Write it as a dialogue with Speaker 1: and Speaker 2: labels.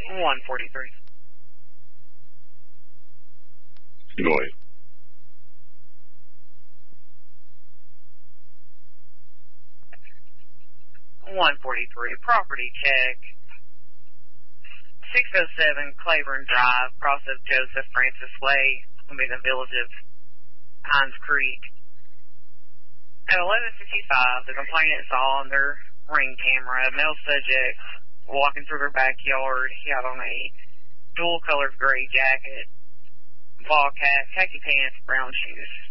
Speaker 1: 143.
Speaker 2: Go ahead.
Speaker 1: 143, property check. 607 Claiborne Drive, cross of Joseph Francis Way, in the village of Hines Creek. At 11:55, the complainant saw on their ring camera a male subject walking through their backyard. He had on a dual-colored gray jacket, ball cap, khaki pants, brown shoes.